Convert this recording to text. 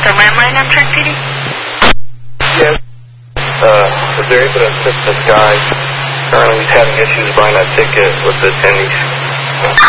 The landline on track PD? Yes. Is there able to assist this guy? Currently he's having issues buying that ticket with the attendees.